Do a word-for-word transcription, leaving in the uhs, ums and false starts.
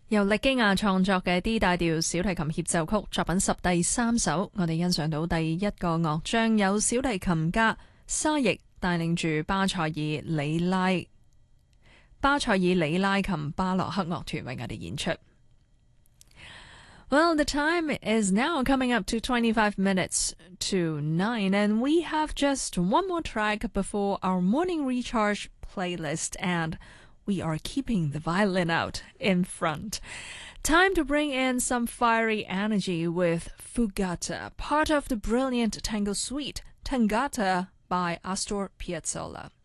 由力基亞創作嘅 D 大調小提琴協奏曲作品十第三首，我哋欣賞到第一個樂章，有小提琴家沙溢帶領住巴塞爾里拉巴塞爾里拉琴巴洛克樂團為我哋演出。Well, the time is now coming up to twenty-five minutes to nine, and we have just one more track before our morning recharge playlist, and we are keeping the violin out in front. Time to bring in some fiery energy with Fugata, part of the brilliant tango suite, Tangata by Astor Piazzolla.